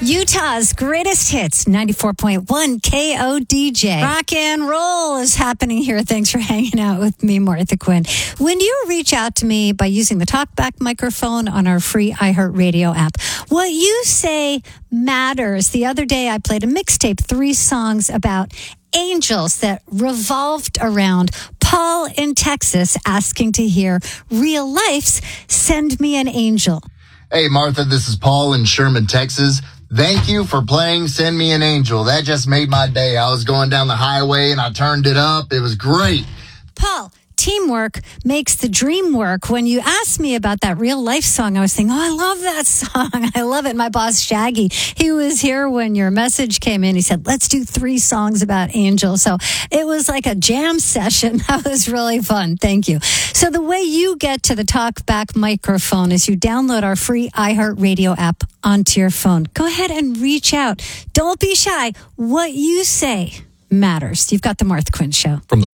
Utah's greatest hits, 94.1 KODJ. Rock and roll is happening here. Thanks for hanging out with me, Martha Quinn. When you reach out to me by using the TalkBack microphone on our free iHeartRadio app, what you say matters. The other day, I played a mixtape, 3 songs about angels that revolved around Paul in Texas asking to hear Real Life's Send Me an Angel. Hey, Martha, this is Paul in Sherman, Texas. Thank you for playing Send Me an Angel. That just made my day. I was going down the highway and I turned it up. It was great. Paul, teamwork makes the dream work. When you asked me about that Real Life song, I was thinking, I love that song. I love it. My boss, Shaggy, he was here when your message came in. He said, let's do 3 songs about angels. So it was like a jam session. That was really fun. Thank you. So the way you get to the TalkBack microphone is you download our free iHeartRadio app onto your phone. Go ahead and reach out. Don't be shy. What you say matters. You've got the Martha Quinn Show. From